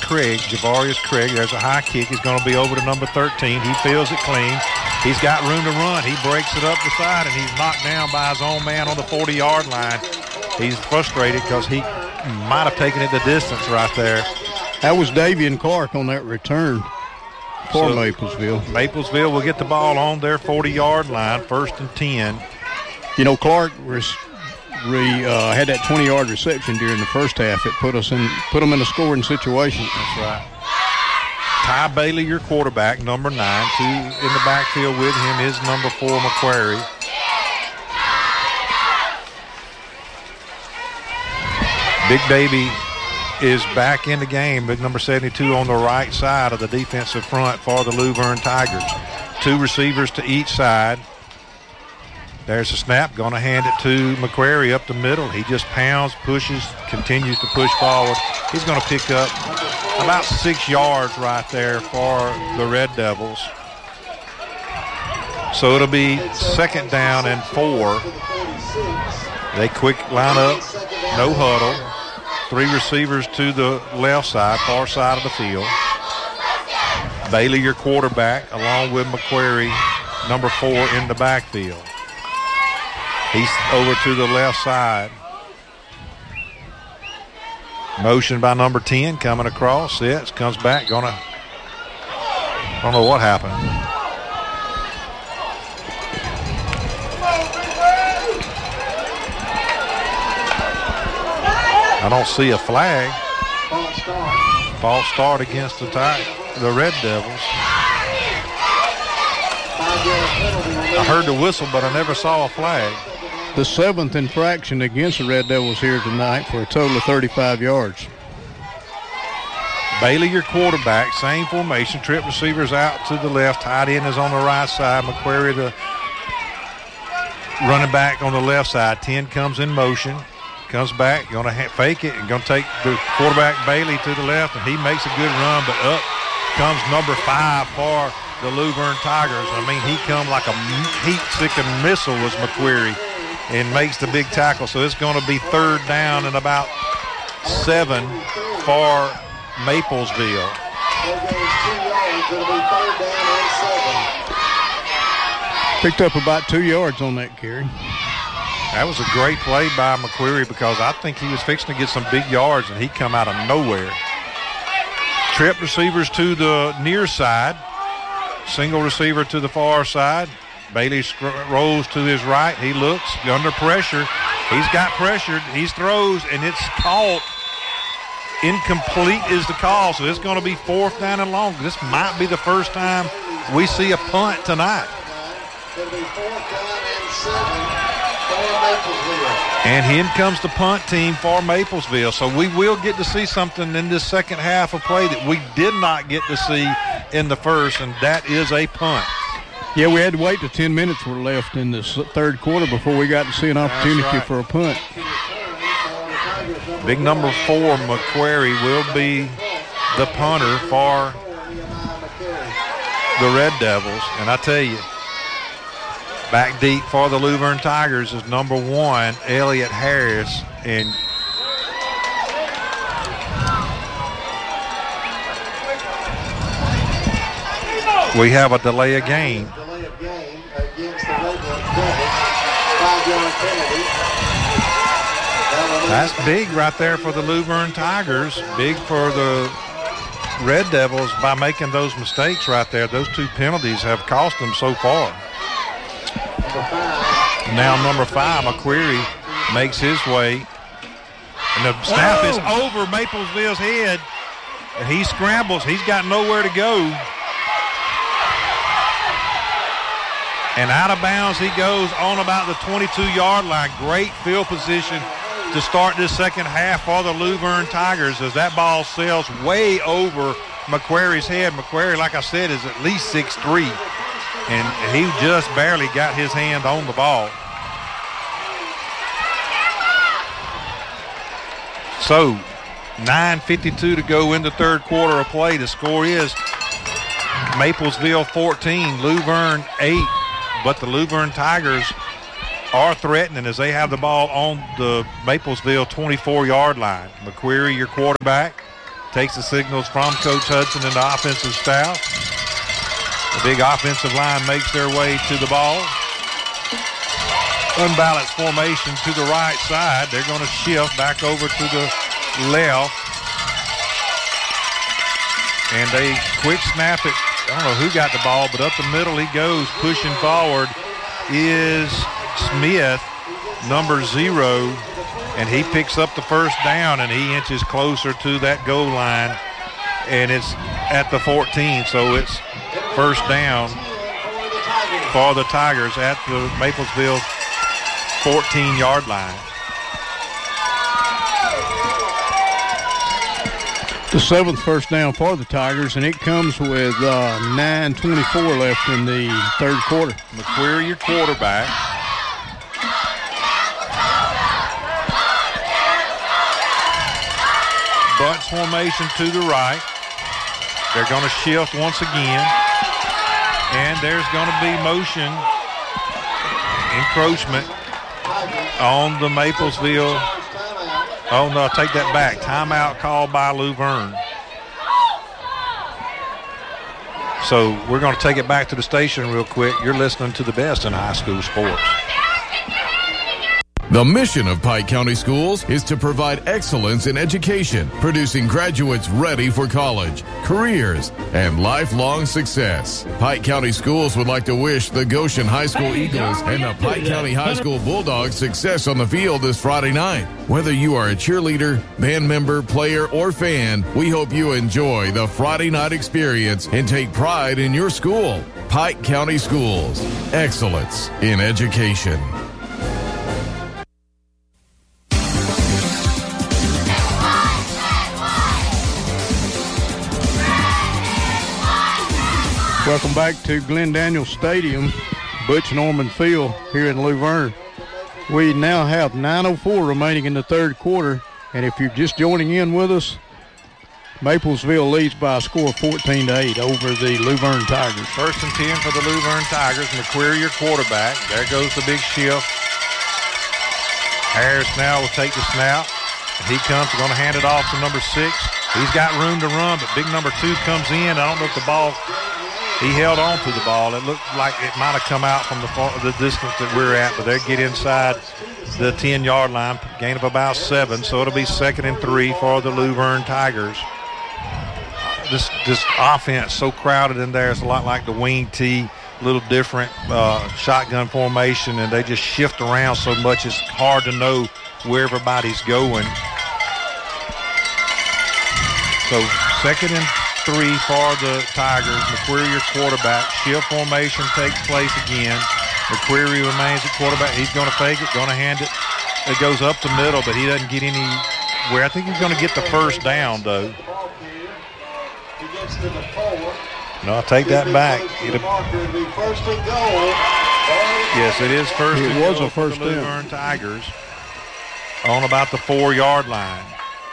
Craig, Javarius Craig. There's a high kick. He's going to be over to number 13. He feels it clean. He's got room to run. He breaks it up the side, and he's knocked down by his own man on the 40-yard line. He's frustrated because he might have taken it the distance right there. That was Davian Clark on that return for Maplesville. Maplesville will get the ball on their 40-yard line, 1st and 10. You know, Clark had that 20-yard reception during the first half. It put them in a scoring situation. That's right. Ty Bailey, your quarterback, number 9. 2 in the backfield with him is number 4, McQuarrie. Big Baby is back in the game, but number 72 on the right side of the defensive front for the Luverne Tigers. 2 receivers to each side. There's a snap, going to hand it to McQuarrie up the middle. He just pounds, pushes, continues to push forward. He's going to pick up about 6 yards right there for the Red Devils. So it'll be 2nd down and 4. They quick line up, no huddle. 3 receivers to the left side, far side of the field. Bailey, your quarterback, along with McQuarrie, number 4 in the backfield. He's over to the left side. Motion by number 10 coming across. Sits, comes back, don't know what happened. I don't see a flag. False start against the Red Devils. I heard the whistle, but I never saw a flag. The 7th infraction against the Red Devils here tonight for a total of 35 yards. Bailey, your quarterback, same formation. Trip receivers out to the left. Tight end is on the right side. McQuarrie, the running back, on the left side. 10 comes in motion. Comes back, going to fake it, and going to take the quarterback Bailey to the left, and he makes a good run, but up comes number 5 for the Luverne Tigers. I mean, he come like a heat-seeking missile was McQuarrie, and makes the big tackle. So it's going to be 3rd down and about 7 for Maplesville. Picked up about 2 yards on that carry. That was a great play by McQuarrie because I think he was fixing to get some big yards, and he come out of nowhere. Trip receivers to the near side. Single receiver to the far side. Bailey rolls to his right. He looks under pressure. He's got pressured. He throws, and it's caught. Incomplete is the call, so it's going to be 4th down and long. This might be the first time we see a punt tonight. It'll be 4th down and 7. And in comes the punt team for Maplesville. So we will get to see something in this second half of play that we did not get to see in the first, and that is a punt. Yeah, we had to wait till 10 minutes were left in this 3rd quarter before we got to see an opportunity for a punt. Big number 4, McQuarrie, will be the punter for the Red Devils. And I tell you, back deep for the Luverne Tigers is number 1, Elliott Harris. And we have a delay of game. Delay of game against the Red Devils. 5-yard penalty. That's big right there for the Luverne Tigers. Big for the Red Devils by making those mistakes right there. Those 2 penalties have cost them so far. Now number 5, McQuarrie, makes his way. And the snap is over Maplesville's head. And he scrambles. He's got nowhere to go. And out of bounds he goes on about the 22-yard line. Great field position to start this second half for the Luverne Tigers as that ball sails way over McQuarrie's head. McQuarrie, like I said, is at least 6'3", and he just barely got his hand on the ball. So 9:52 to go in the 3rd quarter of play. The score is Maplesville 14, Luverne 8, but the Luverne Tigers are threatening as they have the ball on the Maplesville 24-yard line. McQuarrie, your quarterback. takes the signals from Coach Hudson in the offensive staff. The big offensive line makes their way to the ball. Unbalanced formation to the right side. They're going to shift back over to the left. And they quick snap it. I don't know who got the ball, but up the middle he goes. Pushing forward is Smith, number 0. And he picks up the first down, and he inches closer to that goal line. And it's at the 14, so it's first down for the Tigers at the Maplesville 14-yard line. The 7th first down for the Tigers, and it comes with 9:24 left in the third quarter. McQuarrie, your quarterback. Bunch formation to the right. They're going to shift once again. And there's going to be motion encroachment on the Maplesville. Oh, no, take that back. Timeout called by Luverne. So we're going to take it back to the station real quick. You're listening to the best in high school sports. The mission of Pike County Schools is to provide excellence in education, producing graduates ready for college, careers, and lifelong success. Pike County Schools would like to wish the Goshen High School Eagles and the Pike County High School Bulldogs success on the field this Friday night. Whether you are a cheerleader, band member, player, or fan, we hope you enjoy the Friday night experience and take pride in your school. Pike County Schools, excellence in education. Welcome back to Glenn Daniels Stadium, Butch Norman Field here in Luverne. We now have 9:04 remaining in the third quarter, and if you're just joining in with us, Maplesville leads by a score of 14-8 over the Luverne Tigers. First and 10 for the Luverne Tigers. McQuarrie, your quarterback. There goes the big shift. Harris now will take the snap. He comes, going to hand it off to number 6. He's got room to run, but big number 2 comes in. I don't know if the ball... He held on to the ball. It looked like it might have come out from the distance that we're at, but they get inside the 10-yard line, gain of about 7, so it'll be 2nd and 3 for the Luverne Tigers. This offense so crowded in there. It's a lot like the wing tee, a little different shotgun formation, and they just shift around so much it's hard to know where everybody's going. So 2nd and 3 for the Tigers. McQuarrie, your quarterback. Shift formation takes place again. McQuarrie remains at quarterback. He's going to fake it, going to hand it. It goes up the middle, but he doesn't get anywhere. I think he's going to get the first down, though. No, I'll take that back. Yes, it is first and goal. It was a first down. Luverne Tigers on about the 4-yard line.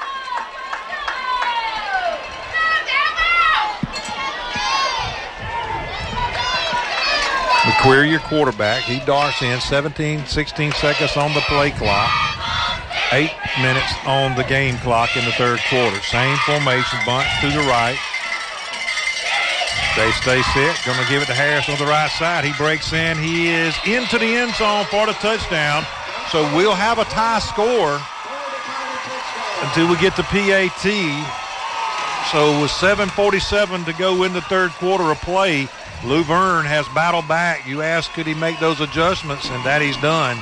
McQuarrie, your quarterback. He darts in 16 seconds on the play clock. 8 minutes on the game clock in the third quarter. Same formation, bunch to the right. They stay set. Going to give it to Harris on the right side. He breaks in. He is into the end zone for the touchdown. So we'll have a tie score until we get to PAT. So with 7:47 to go in the third quarter of play, Luverne has battled back. You asked, could he make those adjustments, and that he's done.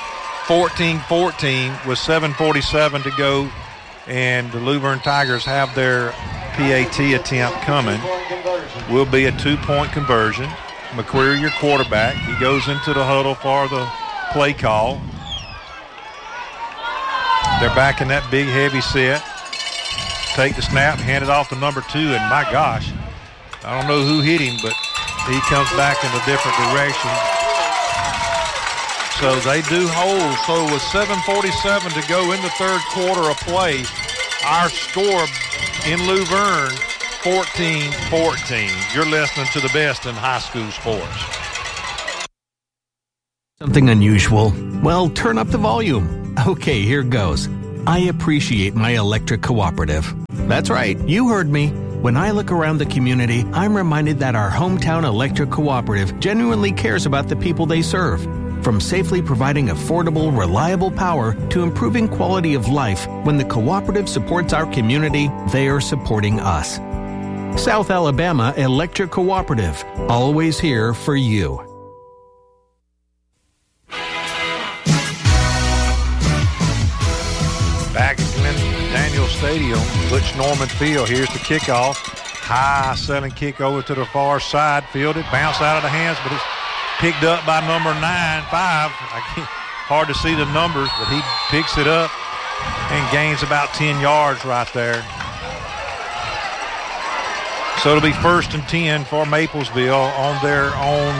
14-14 with 7:47 to go, and the Luverne Tigers have their PAT attempt coming. Will be a 2-point conversion. McQuarrie, your quarterback. He goes into the huddle for the play call. They're back in that big, heavy set. Take the snap, hand it off to number 2, and my gosh, I don't know who hit him, but he comes back in a different direction. So they do hold. So with 7:47 to go in the third quarter of play, our score in Luverne, 14-14. You're listening to the best in high school sports. Something unusual? Well, turn up the volume. Okay, here goes. I appreciate my electric cooperative. That's right, you heard me. When I look around the community, I'm reminded that our hometown electric cooperative genuinely cares about the people they serve. From safely providing affordable, reliable power to improving quality of life, when the cooperative supports our community, they are supporting us. South Alabama Electric Cooperative, always here for you. Back at Glen Daniel Stadium, Butch Norman Field. Here's the kickoff. High selling kick over to the far side. Fielded, bounced out of the hands, but it's picked up by number 9-5. Hard to see the numbers, but he picks it up and gains about 10 yards right there. So it'll be 1st and 10 for Maplesville on their own.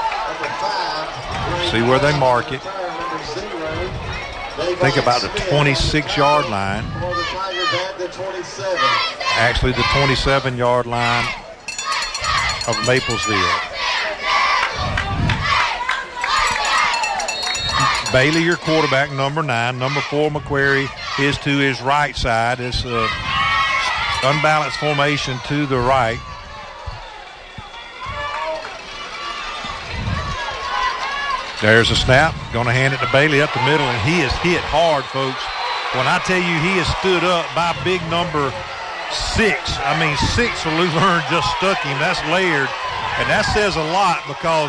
See where they mark it. Think about the 26-yard line. Actually, the 27-yard line of Maplesville. Bailey, your quarterback, number 9. Number 4, McQuarrie, is to his right side. It's a unbalanced formation to the right. There's a snap. Going to hand it to Bailey up the middle, and he is hit hard, folks. When I tell you he is stood up by big number 6, I mean 6 for Luverne just stuck him. That's layered, and that says a lot because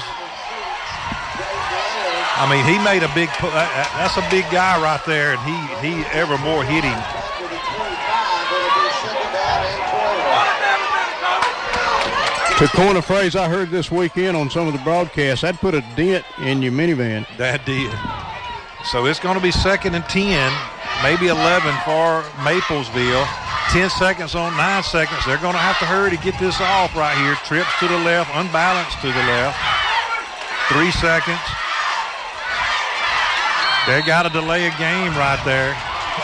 I mean, he made a big, that's a big guy right there, and he evermore hit him. To coin a phrase I heard this weekend on some of the broadcasts, that put a dent in your minivan. That did. So it's going to be 2nd and 10, maybe 11 for Maplesville. 10 seconds on 9 seconds. They're going to have to hurry to get this off right here. Trips to the left, unbalanced to the left. 3 seconds. They got to delay a game right there.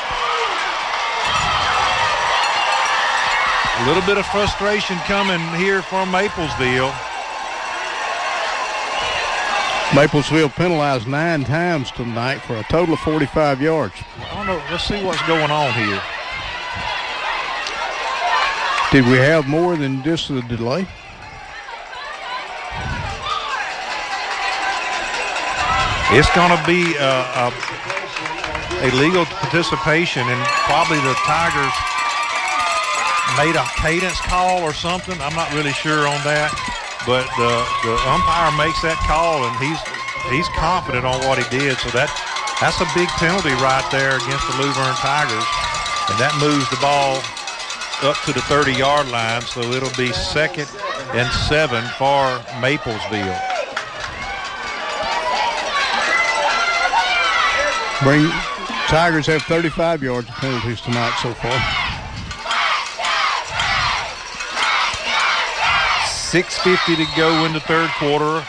A little bit of frustration coming here from Maplesville. Maplesville penalized 9 times tonight for a total of 45 yards. I don't know. Let's see what's going on here. Did we have more than just the delay? It's going to be a legal participation, and probably the Tigers made a cadence call or something. I'm not really sure on that, but the umpire makes that call, and he's confident on what he did. So that's a big penalty right there against the Luverne Tigers, and that moves the ball up to the 30-yard line. So it'll be 2nd and 7 for Maplesville. Tigers have 35 yards of penalties tonight so far. 6:50 to go in the third quarter.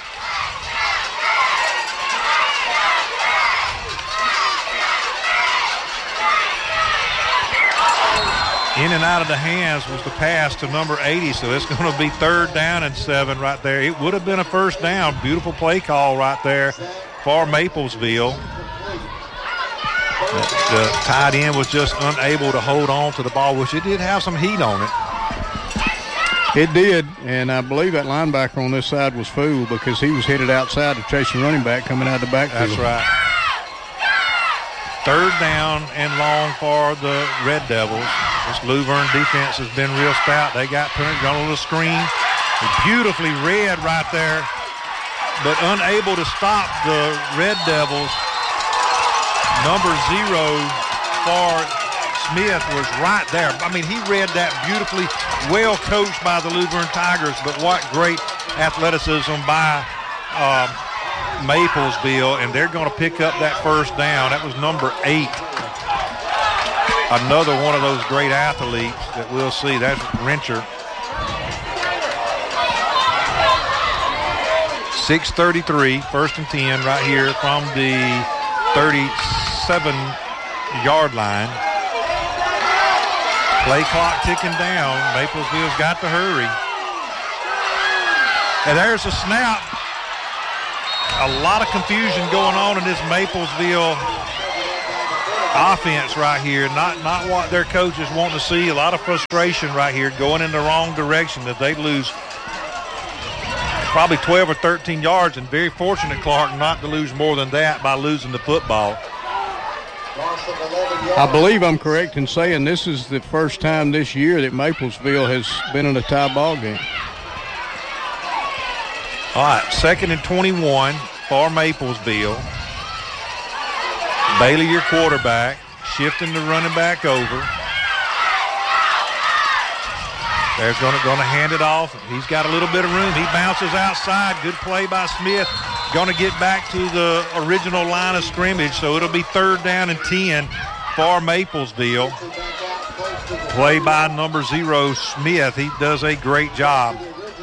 In and out of the hands was the pass to number 80, so it's going to be 3rd down and 7 right there. It would have been a 1st down. Beautiful play call right there for Maplesville. The tight end was just unable to hold on to the ball, which it did have some heat on it. It did, and I believe that linebacker on this side was fooled because he was headed outside to chase the running back coming out of the backfield. That's right. 3rd down and long for the Red Devils. This Luverne defense has been real stout. They got a little screen. Beautifully read right there, but unable to stop the Red Devils. Number 0 for Smith was right there. I mean, he read that beautifully, well coached by the Luverne Tigers, but what great athleticism by Maplesville, and they're going to pick up that 1st down. That was number 8. Another one of those great athletes that we'll see. That's Rencher. 6:33, 1st and 10 right here from the 37-yard line. Play clock ticking down. Maplesville's got to hurry. And there's a snap. A lot of confusion going on in this Maplesville offense right here, not what their coaches want to see. A lot of frustration right here, going in the wrong direction, that they lose probably 12 or 13 yards, and very fortunate, Clark, not to lose more than that by losing the football. I believe I'm correct in saying this is the first time this year that Maplesville has been in a tie ball game. All right, 2nd and 21 for Maplesville. Bailey, your quarterback, shifting the running back over. There's going to hand it off. He's got a little bit of room. He bounces outside. Good play by Smith. Going to get back to the original line of scrimmage, so it'll be 3rd down and 10 for Maplesville. Play by number 0, Smith. He does a great job.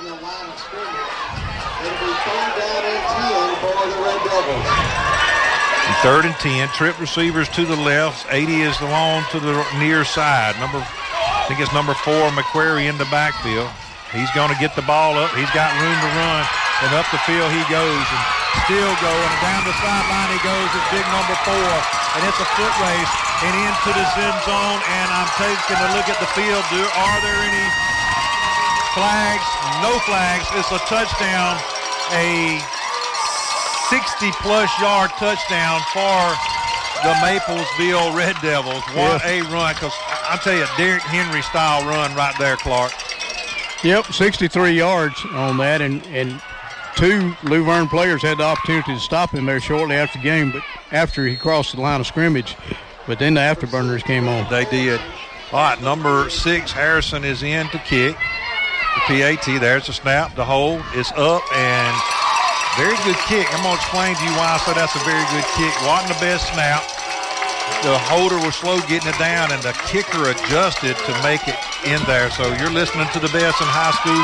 3rd and 10. Trip receivers to the left. 80 is along to the near side. I think it's number 4, McQuarrie, in the backfield. He's going to get the ball up. He's got room to run. And up the field he goes, and still going. And down the sideline he goes. It's big number 4. And it's a foot race and into the end zone. And I'm taking a look at the field. Are there any flags? No flags. It's a touchdown. A 60-plus yard touchdown for the Maplesville Red Devils. What a run. Because I'll tell you, Derrick Henry-style run right there, Clark. Yep, 63 yards on that, and 2 Luverne players had the opportunity to stop him there shortly after the game, but after he crossed the line of scrimmage. But then the afterburners came on. They did. All right, number 6, Harrison, is in to kick. The PAT, there's the snap. The hold is up, and very good kick. I'm going to explain to you why I say that's a very good kick. Wasn't the best snap. The holder was slow getting it down, and the kicker adjusted to make it in there. So you're listening to the best in high school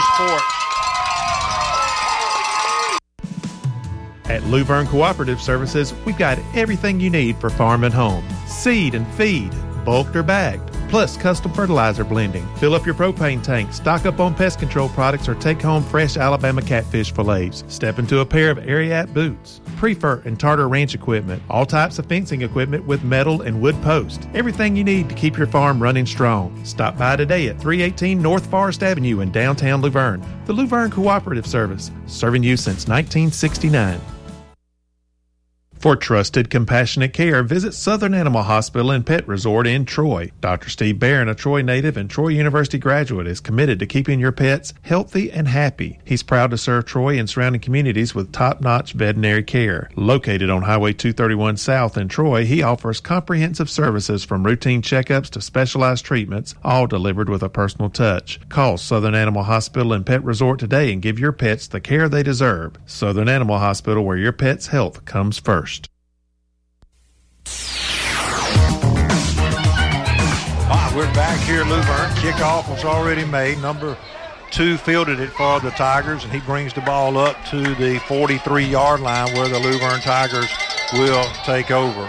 sports. At Luverne Cooperative Services, we've got everything you need for farm and home. Seed and feed, bulked or bagged, plus custom fertilizer blending. Fill up your propane tank, stock up on pest control products, or take home fresh Alabama catfish fillets. Step into a pair of Ariat boots, Prefer and Tartar Ranch equipment, all types of fencing equipment with metal and wood posts. Everything you need to keep your farm running strong. Stop by today at 318 North Forest Avenue in downtown Luverne. The Luverne Cooperative Service, serving you since 1969. For trusted, compassionate care, visit Southern Animal Hospital and Pet Resort in Troy. Dr. Steve Barron, a Troy native and Troy University graduate, is committed to keeping your pets healthy and happy. He's proud to serve Troy and surrounding communities with top-notch veterinary care. Located on Highway 231 South in Troy, he offers comprehensive services from routine checkups to specialized treatments, all delivered with a personal touch. Call Southern Animal Hospital and Pet Resort today and give your pets the care they deserve. Southern Animal Hospital, where your pet's health comes first. We're back here at Luverne. Kickoff was already made. Number 2 fielded it for the Tigers, and he brings the ball up to the 43-yard line where the Luverne Tigers will take over.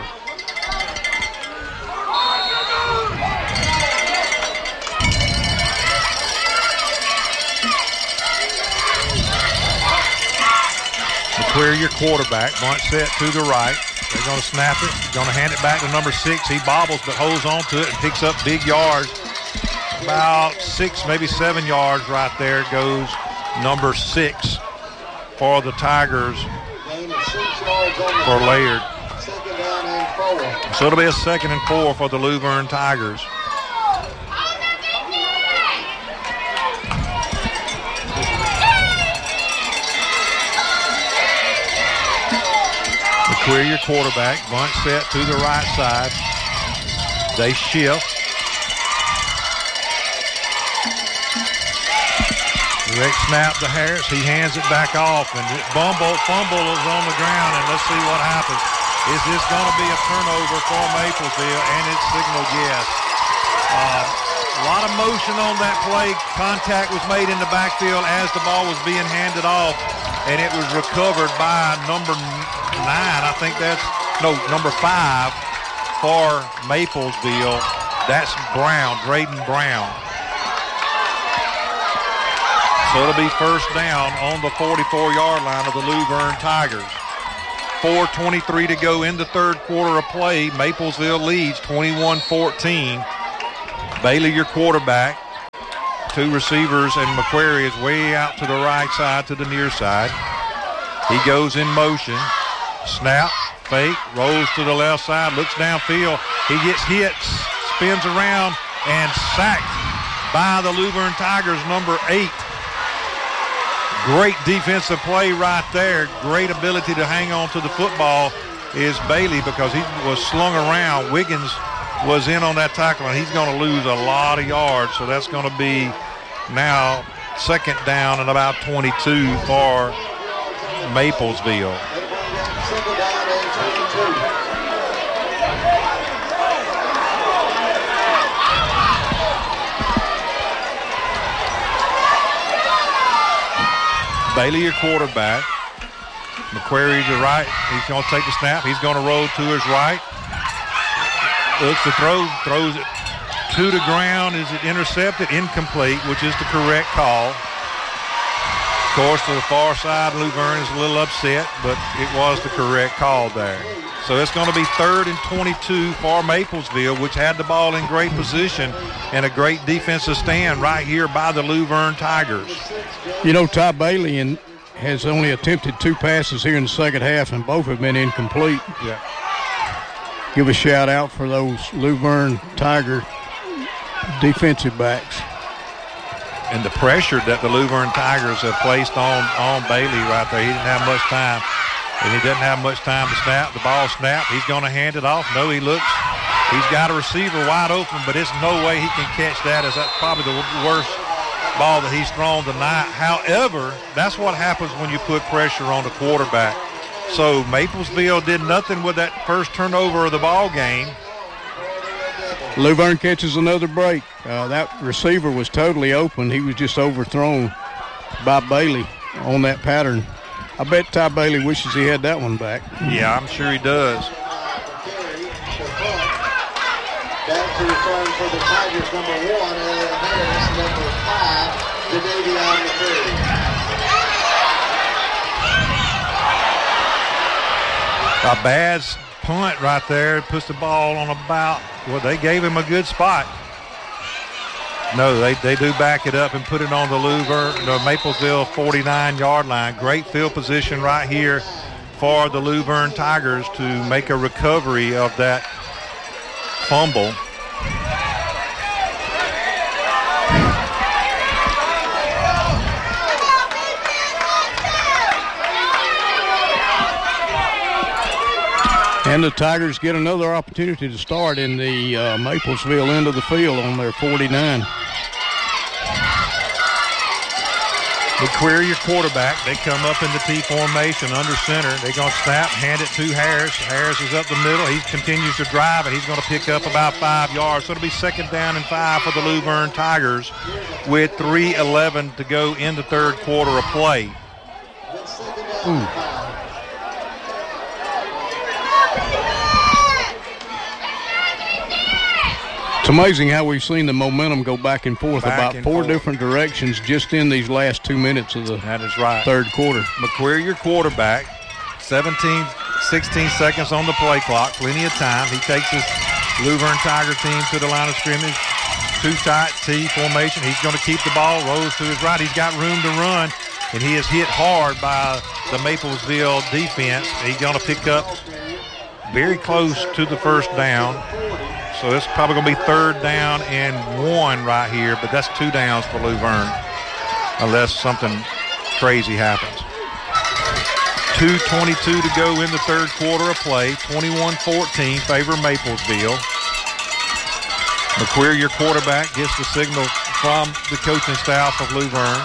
McQuarrie, your quarterback. Bunt set to the right. They're going to snap it. Going to hand it back to number 6. He bobbles but holds on to it and picks up big yards. About 6, maybe 7 yards right there goes number 6 for the Tigers for Laird. So it'll be a 2nd and 4 for the Luverne Tigers. McQuarrie, your quarterback. Bunt set to the right side. They shift. Direct snap to Harris. He hands it back off, and fumble is on the ground, and let's see what happens. Is this going to be a turnover for Maplesville? And it's signaled yes. A lot of motion on that play. Contact was made in the backfield as the ball was being handed off, and it was recovered by number 9. I think that's, number 5 for Maplesville. That's Brown, Drayden Brown. So it'll be first down on the 44-yard line of the Luverne Tigers. 4:23 to go in the third quarter of play. Maplesville leads 21-14. Bailey, your quarterback. 2 receivers, and McQuarrie is way out to the right side, to the near side. He goes in motion. Snap, fake, rolls to the left side, looks downfield. He gets hit, spins around, and sacked by the Luverne Tigers, number 8. Great defensive play right there. Great ability to hang on to the football is Bailey, because he was slung around. Wiggins was in on that tackle, and he's going to lose a lot of yards. So that's going to be now second down and about 22 for Maplesville. Second down and 22. Bailey, your quarterback. McQuarrie to right. He's going to take the snap. He's going to roll to his right. Looks to throw. Throws it to the ground. Is it intercepted? Incomplete, which is the correct call. Of course, to the far side, Luverne is a little upset, but it was the correct call there. So it's going to be 3rd and 22 for Maplesville, which had the ball in great position and a great defensive stand right here by the Luverne Tigers. You know, Ty Bailey has only attempted 2 passes here in the second half, and both have been incomplete. Yeah. Give a shout out for those Luverne Tiger defensive backs. And the pressure that the Luverne Tigers have placed on Bailey right there. He didn't have much time. And he doesn't have much time to snap. The ball snapped. He's going to hand it off. No, he looks. He's got a receiver wide open, but there's no way he can catch that. That's probably the worst ball that he's thrown tonight. However, that's what happens when you put pressure on the quarterback. So Maplesville did nothing with that first turnover of the ball game. Luverne catches another break. That receiver was totally open. He was just overthrown by Bailey on that pattern. I bet Ty Bailey wishes he had that one back. Yeah, I'm sure he does. Back to return for the Tigers, number 1, Elliot Harris, number 5, Jadavion McCurry. A bad punt right there. Puts the ball on about, well, they gave him a good spot. No, they do back it up and put it on the Maplesville 49-yard line. Great field position right here for the Luverne Tigers to make a recovery of that fumble. And the Tigers get another opportunity to start in the Maplesville end of the field on their 49. McQuarrie, your quarterback. They come up in the T formation under center. They're going to snap, hand it to Harris. Harris is up the middle. He continues to drive, and he's going to pick up about 5 yards. So it'll be second down and 5 for the Luverne Tigers with 3:11 to go in the third quarter of play. Ooh. It's amazing how we've seen the momentum go back and forth about 4 different directions just in these last 2 minutes of the third quarter. McQuarrie, your quarterback, 16 seconds on the play clock, plenty of time. He takes his Luverne Tiger team to the line of scrimmage, 2 tight T formation. He's going to keep the ball, rolls to his right. He's got room to run, and he is hit hard by the Maplesville defense. He's going to pick up very close to the first down. So it's probably going to be 3rd down and 1 right here, but that's 2 downs for Luverne unless something crazy happens. 2:22 to go in the third quarter of play. 21-14 favor Maplesville. McQuarrie, your quarterback, gets the signal from the coaching staff of Luverne.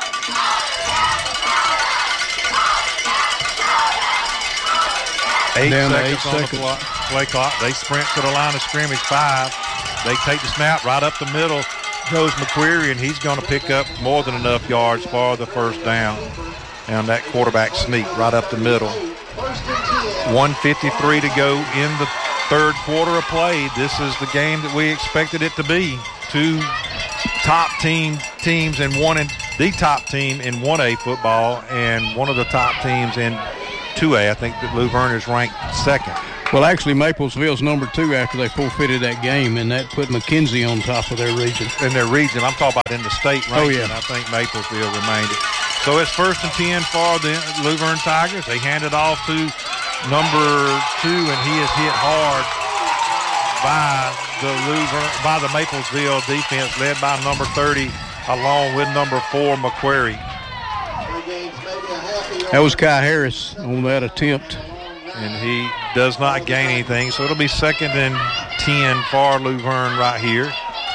Eight seconds on the play clock. They sprint to the line of scrimmage, 5. They take the snap right up the middle. Goes McQuarrie, and he's going to pick up more than enough yards for the first down. And that quarterback sneak right up the middle. 1:53 to go in the third quarter of play. This is the game that we expected it to be. 2 top teams and the top team in 1A football and one of the top teams in 2A. I think that Luverne is ranked second. Well, actually, Maplesville's number 2 after they forfeited that game, and that put McKenzie on top of their region. In their region. I'm talking about in the state ranking. Oh, yeah. I think Maplesville remained it. So it's 1st and 10 for the Luverne Tigers. They hand it off to number 2, and he is hit hard by the Maplesville defense, led by number 30, along with number 4, McQuarrie. That was Kai Harris on that attempt. And he does not gain anything, so it'll be 2nd and 10 for Luverne right here.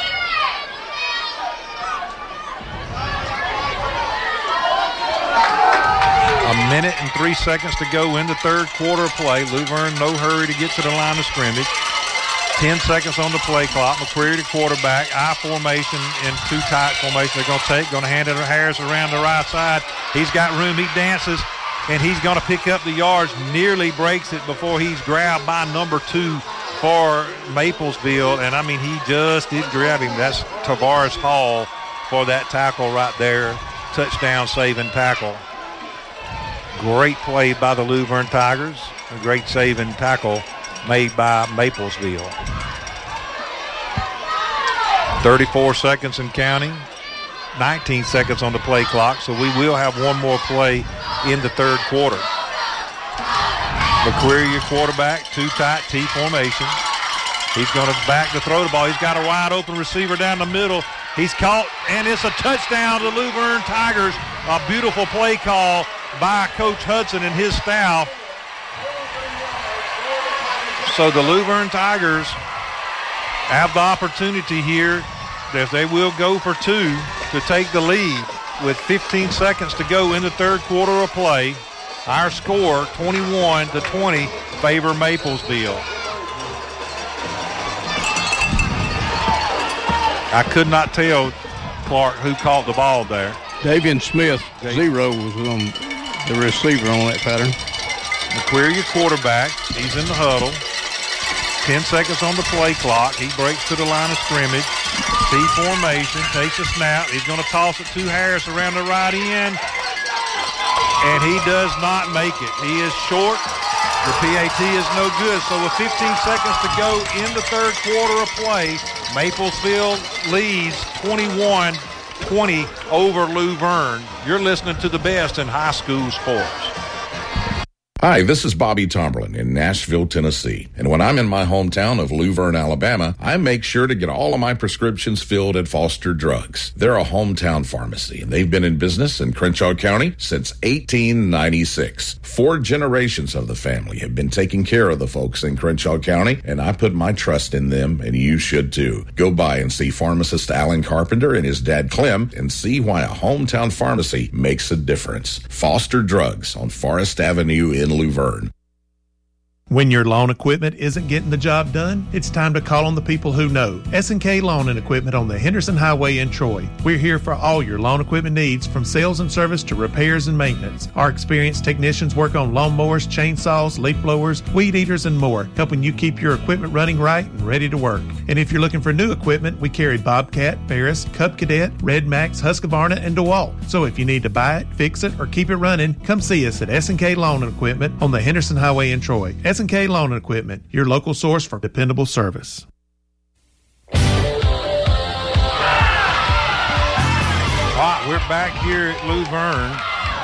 A minute and 3 seconds to go in the third quarter of play. Luverne, no hurry to get to the line of scrimmage. 10 seconds on the play clock. McQuarrie to quarterback. I formation in 2 tight formation. They're going to hand it to Harris around the right side. He's got room. He dances, and he's going to pick up the yards. Nearly breaks it before he's grabbed by number 2 for Maplesville. And, I mean, he just did grab him. That's Tavares Hall for that tackle right there. Touchdown saving tackle. Great play by the Luverne Tigers. A great saving tackle made by Maplesville. 34 seconds and counting. 19 seconds on the play clock, so we will have one more play in the third quarter. McQuarrie, your quarterback, 2 tight T formation. He's going to back to throw the ball. He's got a wide open receiver down the middle. He's caught, and it's a touchdown to Luverne Tigers. A beautiful play call by Coach Hudson and his staff. So the Luverne Tigers have the opportunity here, if they will go for 2, to take the lead with 15 seconds to go in the third quarter of play. Our score, 21-20, favor Maplesville. I could not tell, Clark, who caught the ball there. Davian Smith, 0, was on the receiver on that pattern. McQuarrie, your quarterback. He's in the huddle. 10 seconds on the play clock. He breaks to the line of scrimmage. T formation, takes a snap. He's going to toss it to Harris around the right end. And he does not make it. He is short. The PAT is no good. So with 15 seconds to go in the third quarter of play, Maplesville leads 21-20 over Luverne. You're listening to the best in high school sports. Hi, this is Bobby Tomberlin in Nashville, Tennessee. And when I'm in my hometown of Luverne, Alabama, I make sure to get all of my prescriptions filled at Foster Drugs. They're a hometown pharmacy, and they've been in business in Crenshaw County since 1896. 4 generations of the family have been taking care of the folks in Crenshaw County, and I put my trust in them, and you should too. Go by and see pharmacist Alan Carpenter and his dad Clem and see why a hometown pharmacy makes a difference. Foster Drugs on Forest Avenue in Luverne. When your lawn equipment isn't getting the job done, it's time to call on the people who know. S&K Lawn and Equipment on the Henderson Highway in Troy. We're here for all your lawn equipment needs, from sales and service to repairs and maintenance. Our experienced technicians work on lawnmowers, chainsaws, leaf blowers, weed eaters, and more, helping you keep your equipment running right and ready to work. And if you're looking for new equipment, we carry Bobcat, Ferris, Cub Cadet, Red Max, Husqvarna, and DeWalt. So if you need to buy it, fix it, or keep it running, come see us at S&K Lawn and Equipment on the Henderson Highway in Troy. S&K Lawn and Equipment, your local source for dependable service. All right, we're back here at Luverne.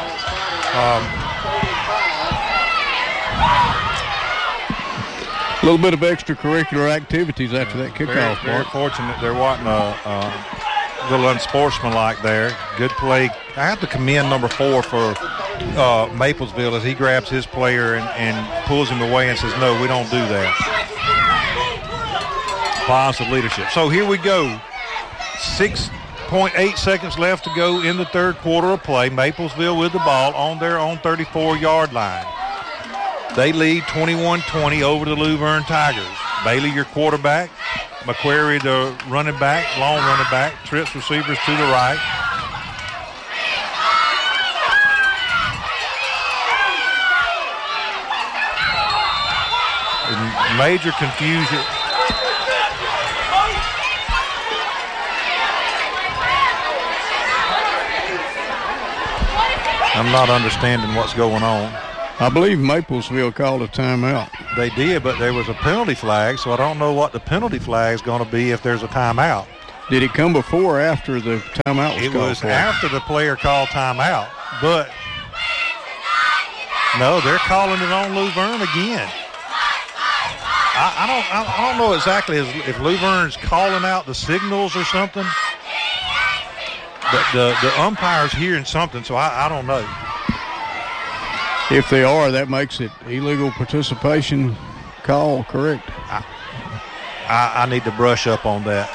A little bit of extracurricular activities after that kickoff. Very fortunate there wasn't a little unsportsmanlike there. Good play. I have to commend number 4 for Maplesville as he grabs his player and pulls him away and says, no, we don't do that. Positive leadership. So here we go. 6.8 seconds left to go in the third quarter of play. Maplesville with the ball on their own 34-yard line. They lead 21-20 over the Luverne Tigers. Bailey, your quarterback. McQuarrie, the running back, long running back. Trips receivers to the right. Major confusion. I'm not understanding what's going on. I believe Maplesville called a timeout. They did, but there was a penalty flag, so I don't know what the penalty flag is going to be if there's a timeout. Did it come before or after the timeout was called? It was after the player called timeout, but no, they're calling it on Luverne again. I don't know exactly if Luverne's calling out the signals or something. But the umpire's hearing something, so I don't know. If they are, that makes it illegal participation call, correct? I need to brush up on that.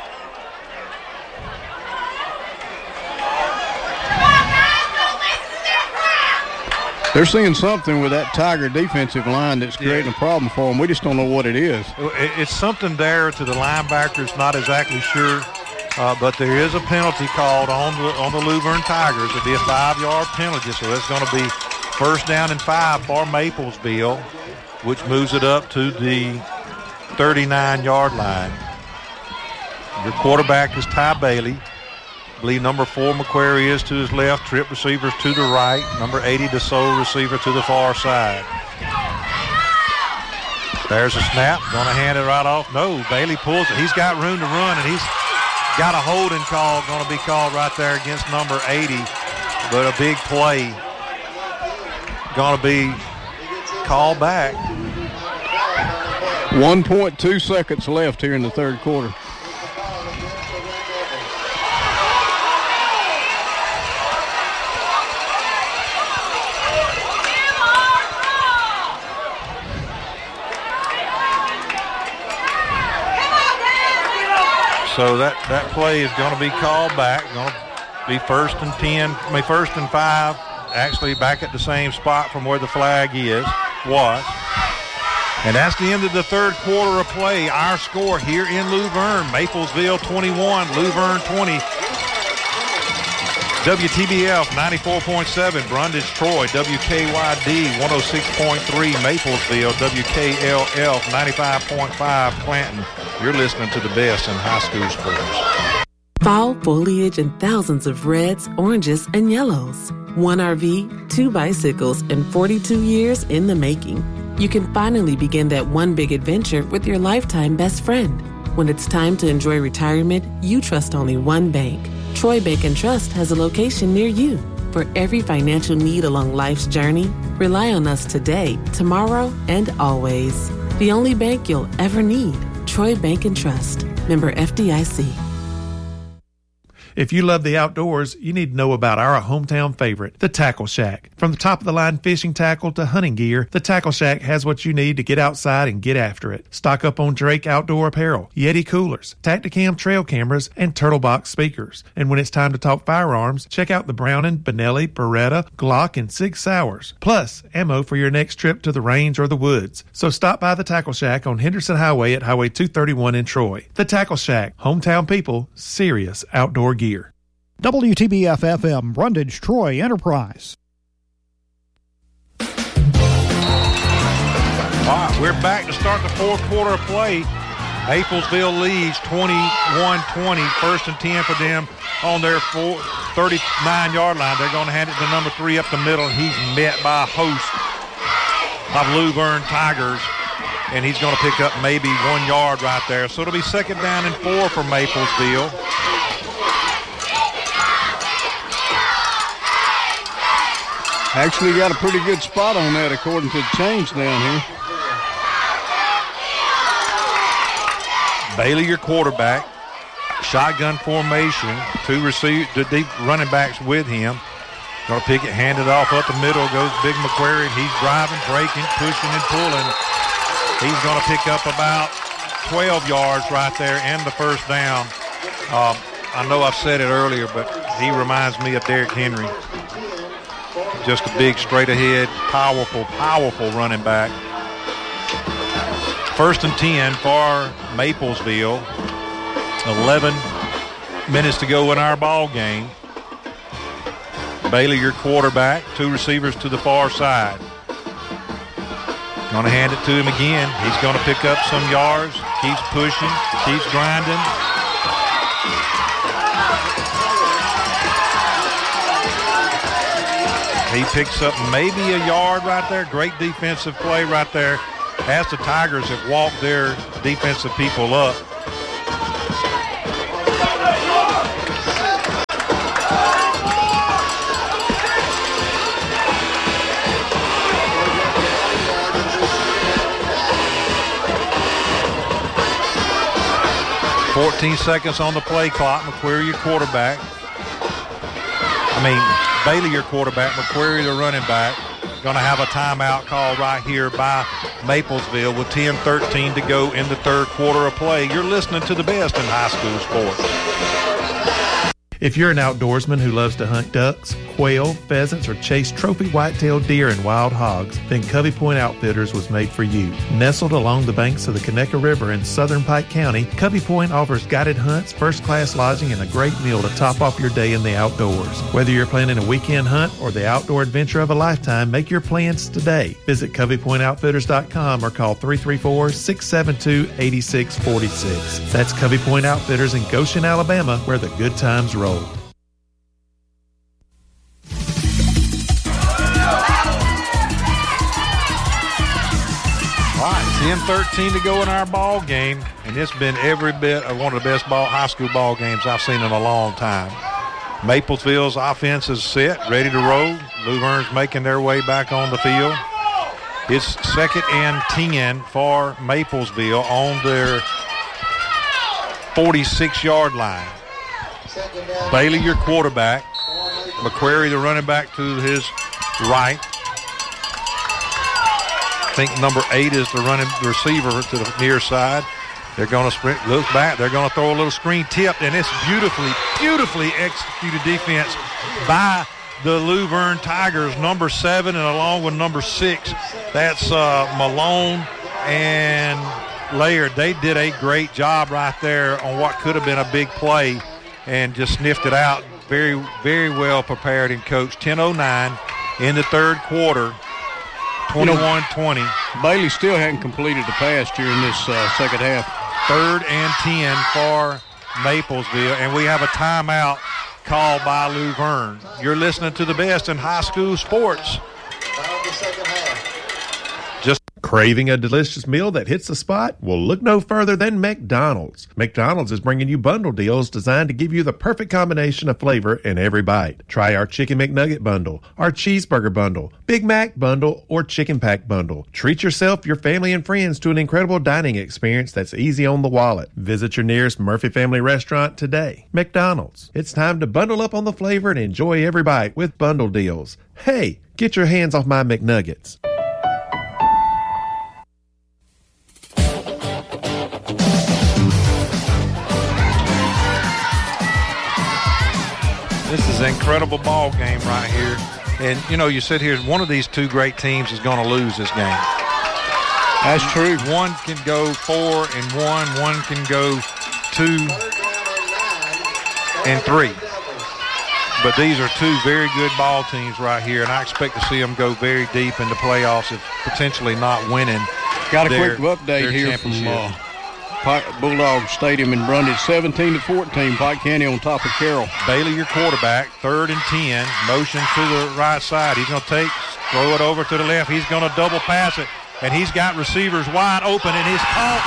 They're seeing something with that Tiger defensive line that's creating a problem for them. We just don't know what it is. It's something there to the linebackers, not exactly sure, but there is a penalty called on the Luverne Tigers. It'll be a 5-yard penalty, so it's going to be 1st down and 5 for Maplesville, which moves it up to the 39-yard line. Your quarterback is Ty Bailey. I believe number 4, McQuarrie, is to his left. Trip receivers to the right. Number 80, DeSole, receiver to the far side. There's a snap. Going to hand it right off. No, Bailey pulls it. He's got room to run, and he's got a holding call going to be called right there against number 80. But a big play going to be called back. 1.2 seconds left here in the third quarter. So that play is going to be called back. Going to be 1st and 10, 1st and 5. Actually back at the same spot from where the flag was. And that's the end of the third quarter of play. Our score here in Luverne, Maplesville 21, Luverne 20. WTBF 94.7, Brundage Troy, WKYD 106.3, Maplesville, WKLF 95.5, Clanton. You're listening to the best in high school sports. Fall foliage and thousands of reds, oranges, and yellows. 1 RV, 2 bicycles, and 42 years in the making. You can finally begin that one big adventure with your lifetime best friend. When it's time to enjoy retirement, you trust only one bank. Troy Bank & Trust has a location near you. For every financial need along life's journey, rely on us today, tomorrow, and always. The only bank you'll ever need. Troy Bank & Trust. Member FDIC. If you love the outdoors, you need to know about our hometown favorite, the Tackle Shack. From the top-of-the-line fishing tackle to hunting gear, the Tackle Shack has what you need to get outside and get after it. Stock up on Drake outdoor apparel, Yeti coolers, Tacticam trail cameras, and Turtle Box speakers. And when it's time to talk firearms, check out the Browning, Benelli, Beretta, Glock, and Sig Sauers. Plus, ammo for your next trip to the range or the woods. So stop by the Tackle Shack on Henderson Highway at Highway 231 in Troy. The Tackle Shack, hometown people, serious outdoor gear. WTBF-FM, Brundage, Troy Enterprise. All right, we're back to start the fourth quarter of play. Maplesville leads 21-20, 1st and 10 for them on their 39-yard line. They're going to hand it to number 3 up the middle, and he's met by a host of Luverne Tigers, and he's going to pick up maybe 1 yard right there. So it'll be 2nd down and 4 for Maplesville. Actually got a pretty good spot on that according to the change down here. Bailey, your quarterback. Shotgun formation. 2 deep running backs with him. Going to pick it, hand it off up the middle. Goes Big McQuarrie. He's driving, breaking, pushing, and pulling. He's going to pick up about 12 yards right there and the 1st down. I know I've said it earlier, but he reminds me of Derrick Henry. Just a big, straight-ahead, powerful running back. 1st and 10 for Maplesville. 11 minutes to go in our ball game. Bailey, your quarterback. 2 receivers to the far side. Going to hand it to him again. He's going to pick up some yards. Keeps pushing. Keeps grinding. He picks up maybe a yard right there. Great defensive play right there. As the Tigers have walked their defensive people up. .14 seconds on the play clock. McQuarrie, your quarterback. Bailey, your quarterback. McQuarrie, the running back. Going to have a timeout called right here by Maplesville with 10:13 to go in the third quarter of play. You're listening to the best in high school sports. If you're an outdoorsman who loves to hunt ducks, quail, pheasants, or chase trophy white-tailed deer and wild hogs, then Covey Point Outfitters was made for you. Nestled along the banks of the Conecuh River in southern Pike County, Covey Point offers guided hunts, first-class lodging, and a great meal to top off your day in the outdoors. Whether you're planning a weekend hunt or the outdoor adventure of a lifetime, make your plans today. Visit CoveyPointOutfitters.com or call 334-672-8646. That's Covey Point Outfitters in Goshen, Alabama, where the good times roll. All right, 10-13 to go in our ball game, and it's been every bit of one of the best high school ball games I've seen in a long time. Maplesville's offense is set, ready to roll. Luverne's making their way back on the field. It's 2nd and 10 for Maplesville on their 46-yard line. Bailey, your quarterback. McQuarrie, the running back, to his right. I think number 8 is the receiver to the near side. They're going to sprint, look back. They're going to throw a little screen tip, and it's beautifully executed defense by the Luverne Tigers. Number 7 and along with number 6, that's Malone and Laird. They did a great job right there on what could have been a big play and just sniffed it out. Very, very well prepared and coached. 10:09 in the third quarter. 21-20. Bailey still hadn't completed the pass during this second half. 3rd and 10 for Maplesville, and we have a timeout called by Luverne. You're listening to the best in high school sports. Craving a delicious meal that hits the spot? Well, look no further than McDonald's. McDonald's is bringing you bundle deals designed to give you the perfect combination of flavor in every bite. Try our Chicken McNugget bundle, our Cheeseburger bundle, Big Mac bundle, or Chicken Pack bundle. Treat yourself, your family, and friends to an incredible dining experience that's easy on the wallet. Visit your nearest Murphy Family Restaurant today. McDonald's. It's time to bundle up on the flavor and enjoy every bite with bundle deals. Hey, get your hands off my McNuggets. This is an incredible ball game right here. And, you sit here, one of these two great teams is going to lose this game. That's true. One can go 4-1. One can go 2-3. But these are two very good ball teams right here, and I expect to see them go very deep in the playoffs, if potentially not winning. Got a quick update here from Bulldog Stadium in Brundage. 17-14, Pike County on top of Carroll. Bailey, your quarterback, 3rd and 10, motion to the right side. He's going to throw it over to the left. He's going to double pass it, and he's got receivers wide open, and he's caught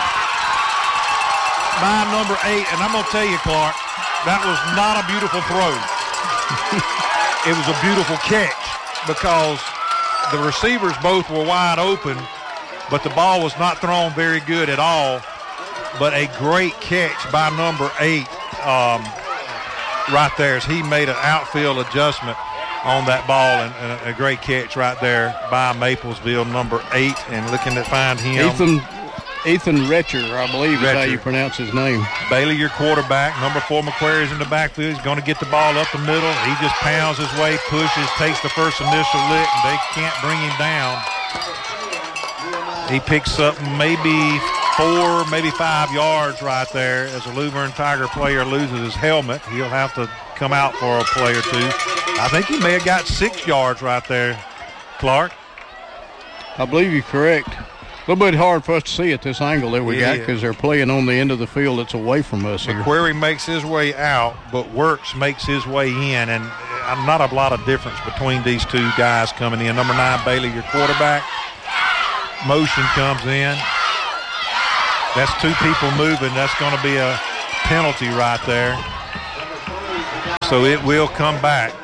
by number 8. And I'm going to tell you, Clark, that was not a beautiful throw. It was a beautiful catch because the receivers both were wide open, but the ball was not thrown very good at all. But a great catch by number 8 right there as he made an outfield adjustment on that ball, and a great catch right there by Maplesville, number 8, and looking to find him. Ethan Retcher, I believe is how you pronounce his name. Bailey, your quarterback. Number 4, McQuarrie's in the backfield. He's going to get the ball up the middle. He just pounds his way, pushes, takes the first initial lick, and they can't bring him down. He picks up maybe 4, maybe 5 yards right there as a Luverne Tiger player loses his helmet. He'll have to come out for a play or two. I think he may have got 6 yards right there, Clark. I believe you're correct. A little bit hard for us to see at this angle that we got because they're playing on the end of the field that's away from us here. McQuarrie makes his way out, but Works makes his way in, and not a lot of difference between these two guys coming in. Number 9, Bailey, your quarterback. Motion comes in. That's 2 people moving. That's going to be a penalty right there. So it will come back.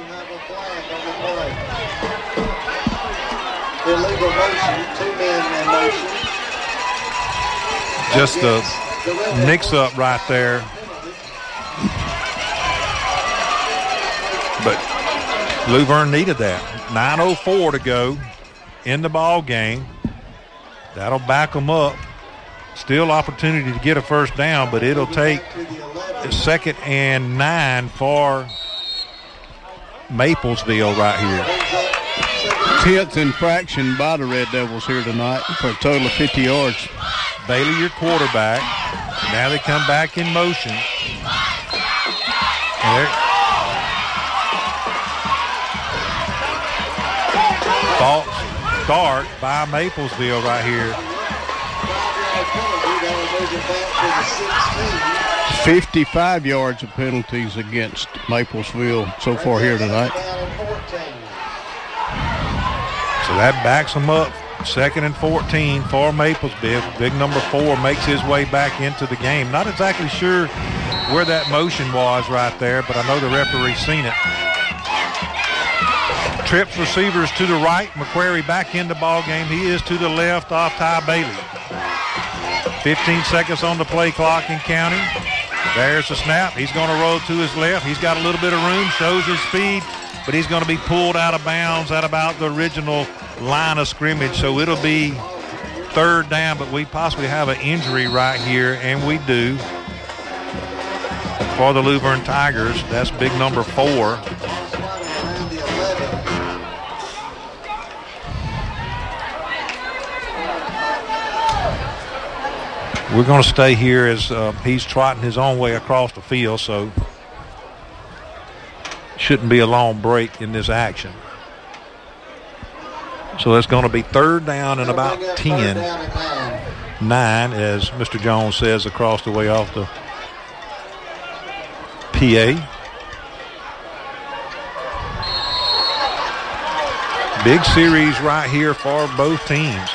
Illegal motion, 2 men in motion. Just a mix-up right there. But Luverne needed that. 9:04 to go in the ball game. That'll back them up. Still opportunity to get a first down, but it'll take 2nd and 9 for Maplesville right here. 10th infraction by the Red Devils here tonight for a total of 50 yards. Bailey, your quarterback. Now they come back in motion. False start by Maplesville right here. 55 yards of penalties against Maplesville so far here tonight. So that backs them up. 2nd and 14 for Maplesville. Big number 4 makes his way back into the game. Not exactly sure where that motion was right there, but I know the referee's seen it. Trips receivers to the right. McQuarrie back in the ball game. He is to the left off Ty Bailey. 15 seconds on the play clock in counting. There's the snap. He's going to roll to his left. He's got a little bit of room, shows his speed, but he's going to be pulled out of bounds at about the original line of scrimmage. So it'll be 3rd down, but we possibly have an injury right here, and we do. For the Luverne Tigers, that's big number 4. We're going to stay here as he's trotting his own way across the field, so shouldn't be a long break in this action. So it's going to be 3rd down and about 10. 9, as Mr. Jones says, across the way off the PA. Big series right here for both teams.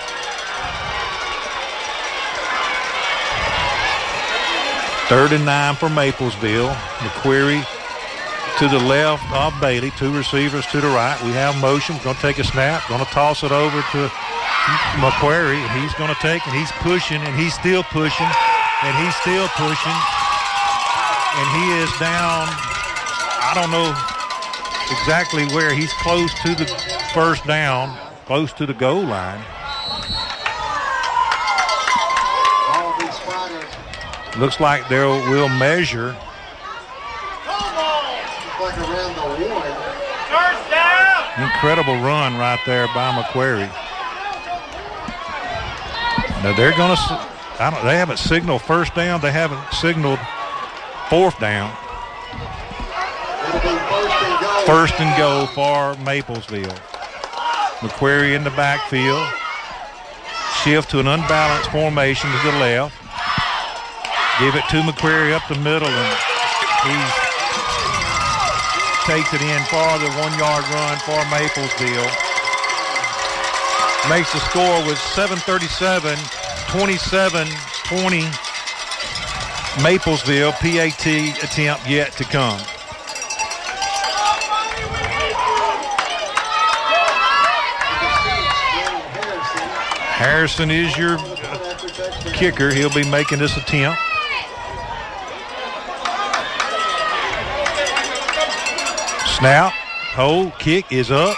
3rd and 9 for Maplesville. McQuarrie to the left of Bailey. 2 receivers to the right. We have motion. We're going to take a snap. Going to toss it over to McQuarrie. He's going to take, and he's pushing, and he's still pushing, and he's still pushing. And he is down, I don't know exactly where. He's close to the first down, close to the goal line. Looks like they will measure. Incredible run right there by McQuarrie. Now they're going to, they haven't signaled first down. They haven't signaled 4th down. First and goal for Maplesville. McQuarrie in the backfield. Shift to an unbalanced formation to the left. Give it to McQuarrie up the middle, and he takes it in for the 1-yard run for Maplesville. Makes the score with 7:37, 27-20. Maplesville, PAT attempt yet to come. Harrison is your kicker. He'll be making this attempt. Snap, hold, kick is up.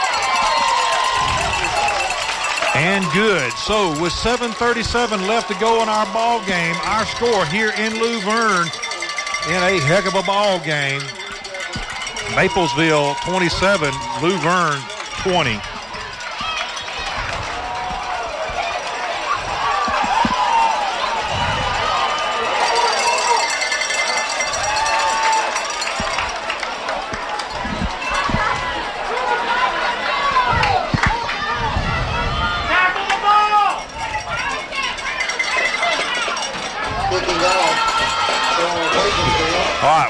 And good. So with 7:37 left to go in our ball game, our score here in Luverne in a heck of a ball game. Maplesville 27, Luverne 20.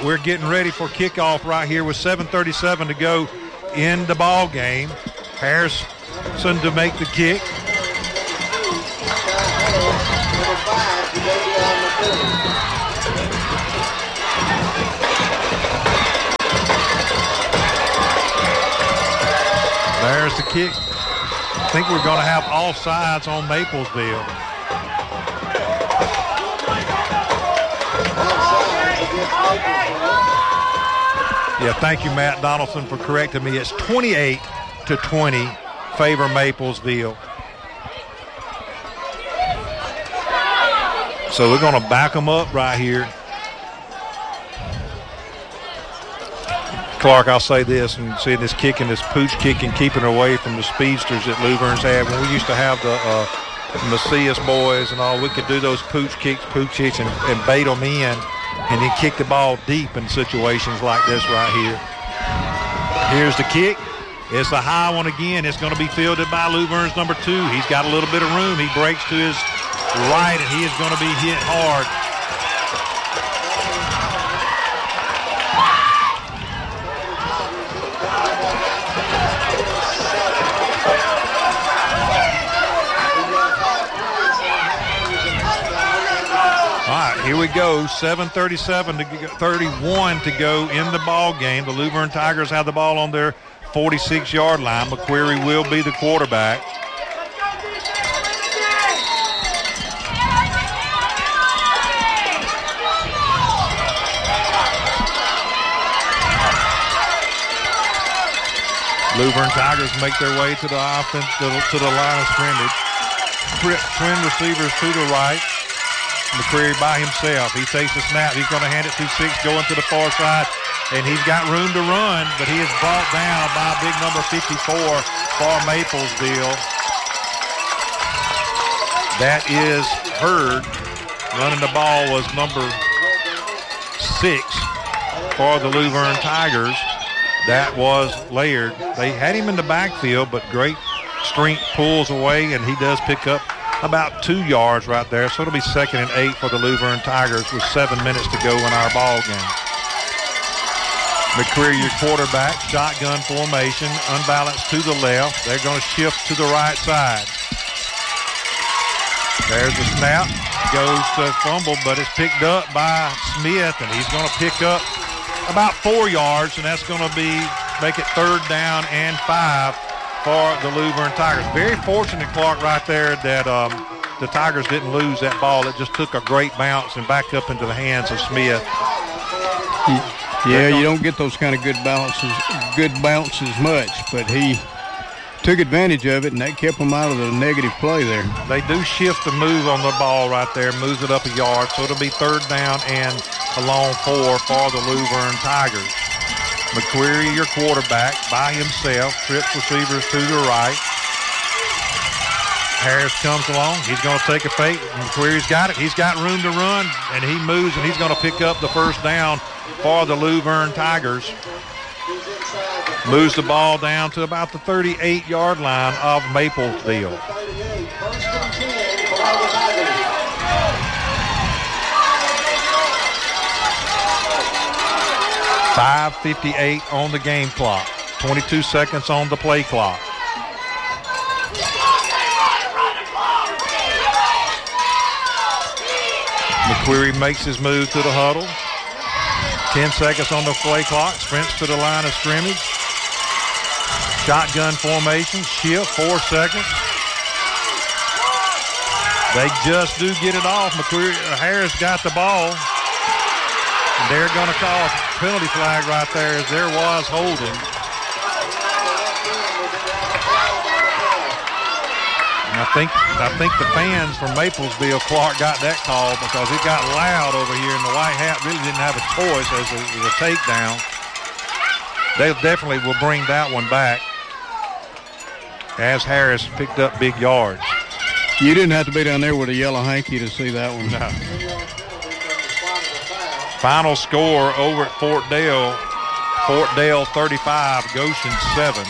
right, we're getting ready for kickoff right here with 7:37 to go in the ball game. Harrison to make the kick. Number 5, Jadavion McCurry. There's the kick. I think we're going to have offsides on Maplesville. Yeah, thank you, Matt Donaldson, for correcting me. It's 28-20, favor Maplesville. So we're going to back them up right here. Clark, I'll say this, and seeing this kicking, this pooch kicking, keeping away from the speedsters that Luverne's had. When we used to have the Macias boys and all, we could do those pooch kicks, and bait them in, and then kick the ball deep in situations like this right here. Here's the kick. It's a high one again. It's going to be fielded by Luverne's number 2. He's got a little bit of room. He breaks to his right, and he is going to be hit hard. Here we go, 7:37 to 31 to go in the ball game. The Luverne Tigers have the ball on their 46-yard line. McQuarrie will be the quarterback. Luverne Tigers make their way to the offense, to the line of scrimmage. Twin receivers to the right. McQuarrie by himself. He takes the snap. He's going to hand it to 6 going to the far side. And he's got room to run, but he is brought down by big number 54 for Maplesville. That is Hurd. Running the ball was number 6 for the Luverne Tigers. That was Laird. They had him in the backfield, but great strength pulls away, and he does pick up about 2 yards right there. So it'll be 2nd and 8 for the Luverne Tigers with 7 minutes to go in our ball game. McQuarrie, your quarterback, shotgun formation, unbalanced to the left. They're going to shift to the right side. There's the snap. Goes to fumble, but it's picked up by Smith, and he's going to pick up about 4 yards, and that's going to make it 3rd down and 5 for the Luverne Tigers. Very fortunate, Clark, right there that the Tigers didn't lose that ball. It just took a great bounce and back up into the hands of Smith. Yeah, you don't get those kind of good bounces much, but he took advantage of it, and that kept him out of the negative play there. They do shift the move on the ball right there, moves it up a yard, so it'll be 3rd down and a long 4 for the Luverne Tigers. McQuarrie, your quarterback, by himself, trips receivers to the right. Harris comes along. He's going to take a fake. McQuarrie's got it. He's got room to run, and he moves, and he's going to pick up the 1st down for the Luverne Tigers. Moves the ball down to about the 38-yard line of Maplesville. 5:58 on the game clock. 22 seconds on the play clock. McQuarrie makes his move to the huddle. 10 seconds on the play clock. Sprints to the line of scrimmage. Shotgun formation. Shift, 4 seconds. They just do get it off. Harris got the ball. And they're going to call a penalty flag right there, as there was holding. And I think the fans from Maplesville, Clark, got that call because it got loud over here, and the White Hat really didn't have a choice as a takedown. They definitely will bring that one back, as Harris picked up big yards. You didn't have to be down there with a yellow hanky to see that one. No. Final score over at Fort Dale. Fort Dale 35, Goshen 7.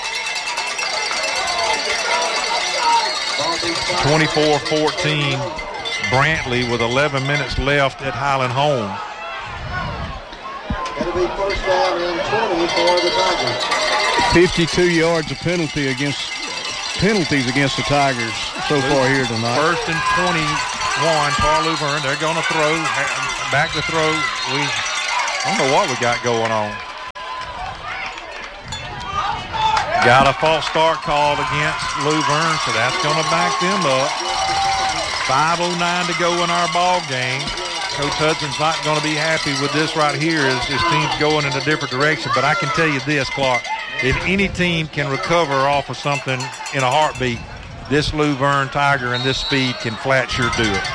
24-14, Brantley with 11 minutes left at Highland Home. be first down and 20 for the Tigers. 52 yards of penalties against the Tigers so far here tonight. First and 21 for Luverne. They're going to throw. Back to throw. I don't know what we got going on. Got a false start called against Luverne, so that's going to back them up. 5:09 to go in our ball game. Coach Hudson's not going to be happy with this right here as his team's going in a different direction. But I can tell you this, Clark, if any team can recover off of something in a heartbeat, this Luverne Tiger and this speed can flat sure do it.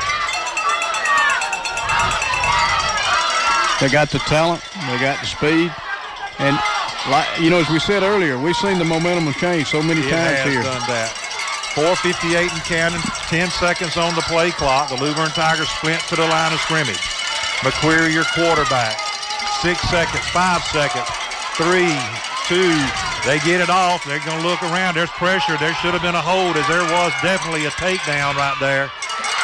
They got the talent, they got the speed, and as we said earlier, we've seen the momentum change so many times here. It has done that. 4:58 and counting, 10 seconds on the play clock. The Luverne Tigers sprint to the line of scrimmage. McQuarrie, your quarterback. 6 seconds, 5 seconds, 3, 2. They get it off. They're going to look around. There's pressure. There should have been a hold, as there was definitely a takedown right there.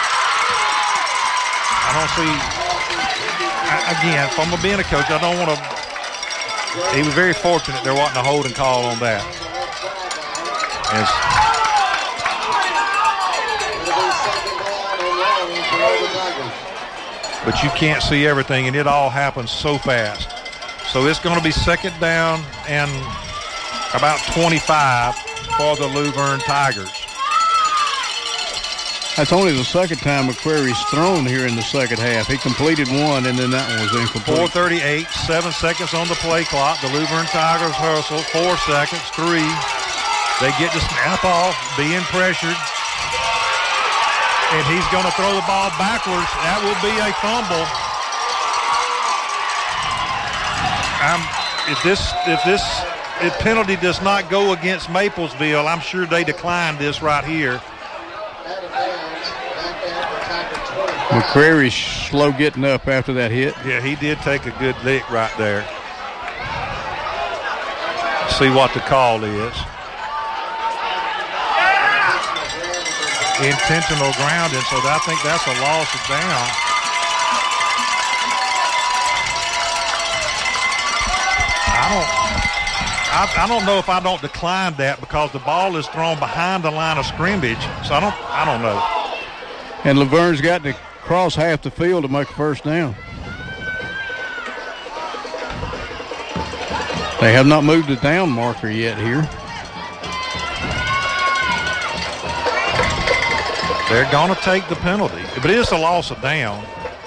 I don't see, again, if I'm being a coach, I don't want to. He was very fortunate there wasn't a holding call on that. But you can't see everything, and it all happens so fast. So it's going to be second down and about 25 for the Luverne Tigers. That's only the second time McQuarrie's thrown here in the second half. He completed one, and then that one was incomplete. 4:38, 7 seconds on the play clock. The Luverne Tigers hustle. 4 seconds, 3. They get the snap off, being pressured. And he's going to throw the ball backwards. That will be a fumble. If penalty does not go against Maplesville, I'm sure they decline this right here. McQuarrie's slow getting up after that hit. Yeah, he did take a good lick right there. See what the call is. Intentional grounding, so I think that's a loss of down. I don't know if I don't decline that because the ball is thrown behind the line of scrimmage, so I don't know. And Luverne's got to cross half the field to make a first down. They have not moved the down marker yet here. They're going to take the penalty, but it is a loss of down.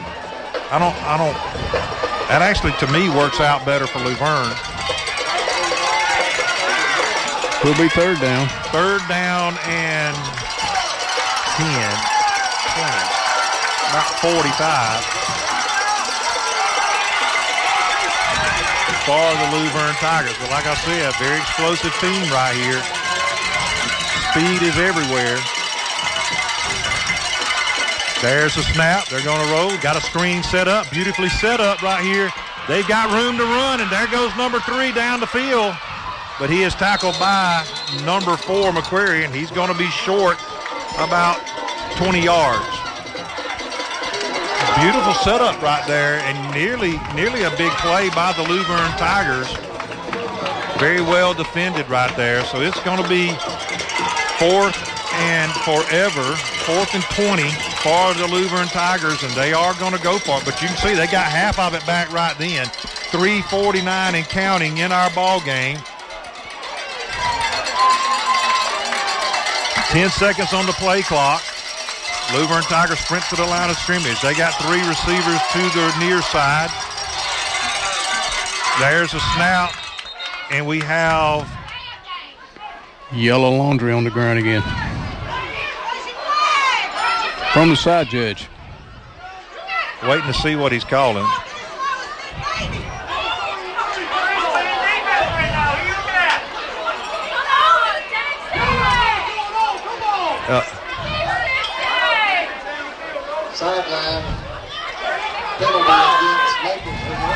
That actually, to me, works out better for Luverne. Will be third down. Third down and 10, 20, about 45 for the Luverne Tigers. But like I said, very explosive team right here. Speed is everywhere. There's a snap. They're going to roll. Got a screen set up. Beautifully set up right here. They've got room to run, and there goes number 3 down the field. But he is tackled by number 4, McQuarrie, and he's going to be short about 20 yards. Beautiful setup right there, and nearly a big play by the Luverne Tigers. Very well defended right there. So it's going to be 4th and 20 for the Luverne Tigers, and they are going to go for it. But you can see they got half of it back right then. 3:49 and counting in our ball game. 10 seconds on the play clock. Luverne Tigers sprint to the line of scrimmage. They got 3 receivers to the near side. There's a snap, and we have yellow laundry on the ground again. From the side judge. Waiting to see what he's calling. Sideline penalty against Maplesville.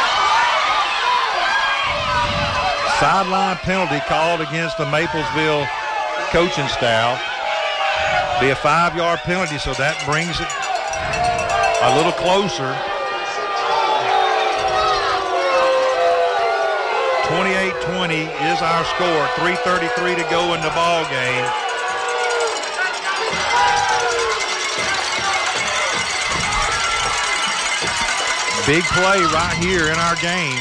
Sideline penalty called against the Maplesville coaching staff. Be a 5-yard penalty, so that brings it a little closer. 21-20 is our score. 3:33 to go in the ball game. Big play right here in our game.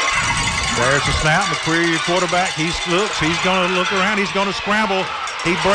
There's the snap. McQuarrie, your quarterback. He's going to look around. He's going to scramble. He breaks.